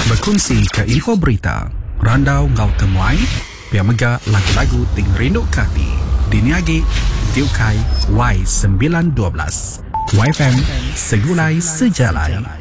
Berkongsi ke info berita, randau ngau temuai, pia mega lagu-lagu ting rindu kati. Diniagi Tiukai Y912. YFM Segulai Sejalai.